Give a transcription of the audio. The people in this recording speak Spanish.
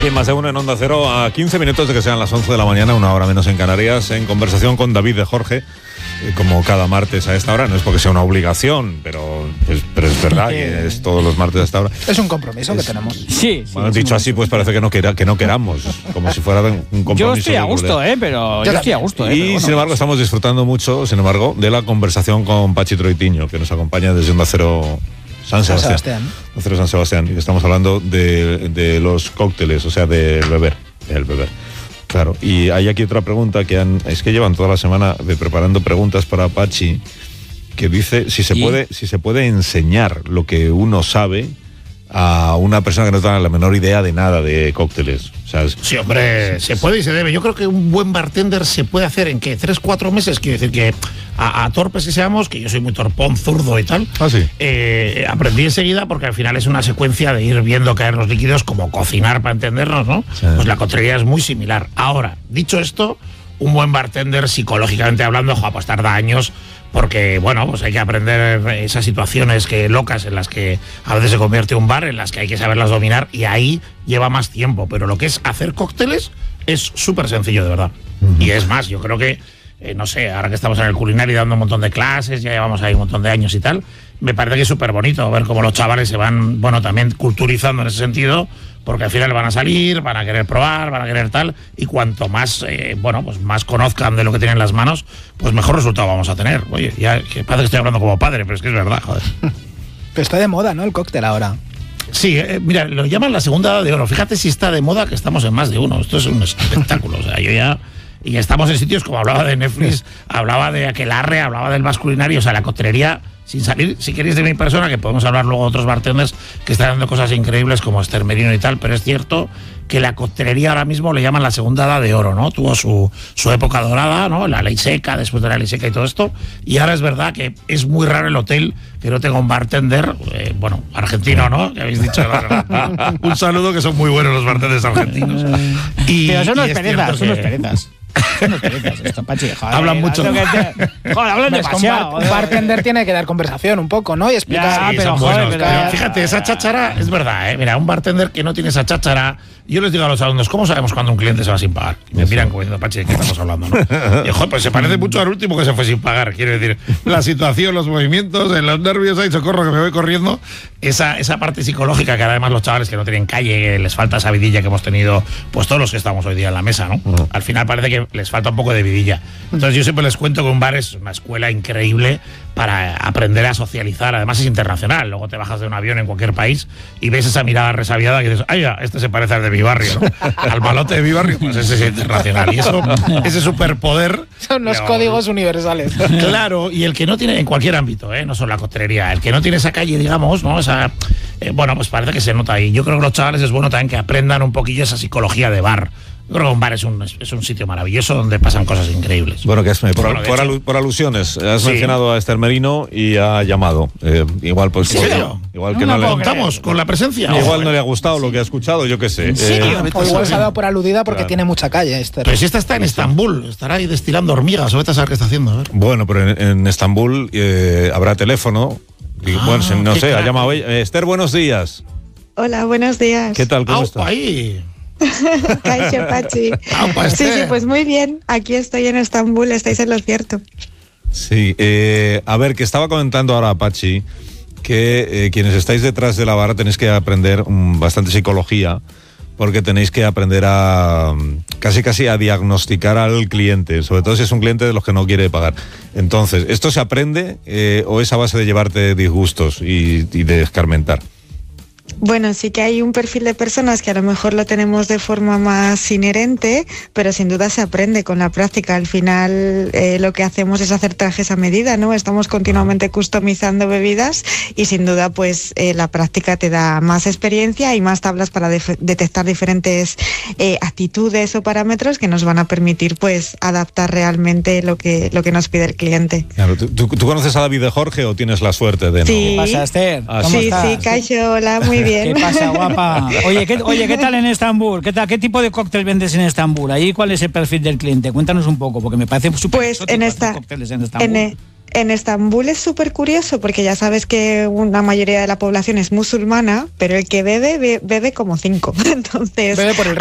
En Más de Uno en Onda Cero, a 15 minutos de que sean las 11 de la mañana, una hora menos en Canarias, en conversación con David de Jorge, como cada martes a esta hora. No es porque sea una obligación, pero es verdad que es todos los martes a esta hora. Es un compromiso que tenemos. Sí. Bueno, dicho así, pues parece que no queramos, como si fuera un compromiso. Yo estoy a gusto, pero yo estoy a gusto. Y sin embargo, estamos disfrutando mucho, de la conversación con Pachi Troitiño, que nos acompaña desde Onda Cero San Sebastián. San Sebastián. Y estamos hablando de los cócteles, o sea, del beber. Claro. Y hay aquí otra pregunta es que llevan toda la semana preparando preguntas para Pachi, que dice si se puede enseñar lo que uno sabe a una persona que no tiene la menor idea de nada de cócteles. O sea, sí, hombre, se puede y se debe. Yo creo que un buen bartender se puede hacer en ¿qué? 3-4 meses. Quiero decir que a torpes que seamos, que yo soy muy torpón, zurdo y tal, sí. Aprendí enseguida, porque al final es una secuencia de ir viendo caer los líquidos, como cocinar, para entendernos, ¿no? Sí. Pues la coctelería es muy similar. Ahora, dicho esto, un buen bartender, psicológicamente hablando, pues tarda años, porque, bueno, pues hay que aprender esas situaciones locas en las que a veces se convierte un bar, en las que hay que saberlas dominar, y ahí lleva más tiempo. Pero lo que es hacer cócteles es súper sencillo, de verdad. Uh-huh. Y es más, yo creo que, no sé, ahora que estamos en el culinario dando un montón de clases, ya llevamos ahí un montón de años y tal, me parece que es súper bonito ver cómo los chavales se van, bueno, también culturizando en ese sentido, porque al final van a salir, van a querer probar, van a querer tal, y cuanto más, pues más conozcan de lo que tienen en las manos, pues mejor resultado vamos a tener. Oye, ya que parece que estoy hablando como padre, pero es que es verdad, joder. Pero está de moda, ¿no? El cóctel ahora. Sí, mira, lo llaman la segunda edad de oro. Fíjate si está de moda, que estamos en Más de Uno. Esto es un espectáculo. O sea, y estamos en sitios como hablaba de Netflix, hablaba de Aquelarre, hablaba del masculinario, o sea, la coctelería, sin salir, si queréis, de mi persona, que podemos hablar luego de otros bartenders que están dando cosas increíbles como Esther Merino y tal, pero es cierto que la coctelería ahora mismo le llaman la segunda edad de oro, ¿no? Tuvo su época dorada, ¿no? La ley seca, después de la ley seca y todo esto, y ahora es verdad que es muy raro el hotel que no tenga un bartender, argentino, ¿no? Que habéis dicho, un saludo, que son muy buenos los bartenders argentinos. Pero son unos perezas. Esto, Pachi, joder, hablan mucho. Hablan demasiado. Un bartender tiene que dar conversación un poco, ¿no? Y explicar. Sí, pero fíjate, esa cháchara es verdad, ¿eh? Mira, un bartender que no tiene esa cháchara, yo les digo a los alumnos, ¿cómo sabemos cuando un cliente se va sin pagar? Y me miran como diciendo, Pachi, ¿de qué estamos hablando, no? Y joder, pues se parece mucho al último que se fue sin pagar. Quiero decir, la situación, los movimientos, los nervios, ¡ay, socorro, que me voy corriendo! Esa parte psicológica que además los chavales que no tienen calle, les falta esa vidilla que hemos tenido, pues todos los que estamos hoy día en la mesa, ¿no? Al final parece que les falta un poco de vidilla. Entonces yo siempre les cuento que un bar es una escuela increíble para aprender a socializar. Además es internacional. Luego te bajas de un avión en cualquier país y ves esa mirada resabiada que dices, ¡ay, ya, este se parece al de mi barrio, ¿no? Al malote de mi barrio, pues ese es internacional. Y eso, ese superpoder... Son los códigos universales. Claro, y el que no tiene, en cualquier ámbito, no solo la costelería, el que no tiene esa calle, digamos, ¿no? Pues parece que se nota ahí. Yo creo que los chavales es bueno también que aprendan un poquillo esa psicología de bar. Yo creo que un bar es un sitio maravilloso donde pasan cosas increíbles. Bueno, que por alusiones, has mencionado a Esther Merino y ha llamado. Igual pues... Igual que no le contamos con la presencia. Igual no le ha gustado lo que ha escuchado, yo qué sé. O igual se ha dado por aludida porque tiene mucha calle, Esther. Pero si esta está en Estambul, estará ahí destilando hormigas, o vete a saber qué está haciendo. A ver. Bueno, pero en Estambul habrá teléfono. Y, bueno, no sé, ha llamado ella. Esther, buenos días. Hola, buenos días. ¿Qué tal? ¿Cómo estás? Ahí. Kaixo, Pachi. Sí, pues muy bien. Aquí estoy en Estambul, estáis en lo cierto. Sí, a ver, que estaba comentando ahora Pachi que quienes estáis detrás de la barra tenéis que aprender bastante psicología, porque tenéis que aprender a casi a diagnosticar al cliente, sobre todo si es un cliente de los que no quiere pagar. Entonces, ¿esto se aprende o es a base de llevarte disgustos y de escarmentar? Bueno, sí que hay un perfil de personas que a lo mejor lo tenemos de forma más inherente, pero sin duda se aprende con la práctica. Al final lo que hacemos es hacer trajes a medida, ¿no? Estamos continuamente customizando bebidas y sin duda pues la práctica te da más experiencia y más tablas para detectar diferentes actitudes o parámetros que nos van a permitir pues adaptar realmente lo que nos pide el cliente. Claro, ¿tú conoces a David de Jorge o tienes la suerte de no? Sí. ¿Qué pasa, Esther? ¿Cómo estás? Sí, Kaixo, hola, muy bien. ¿Qué pasa, guapa? Oye, ¿qué tal en Estambul? ¿Qué tipo de cóctel vendes en Estambul? ¿Ahí cuál es el perfil del cliente? Cuéntanos un poco, porque me parece súper pues exótico hacer cócteles en Estambul. En Estambul es súper curioso porque ya sabes que una mayoría de la población es musulmana, pero el que bebe como 5. Entonces, bebe por el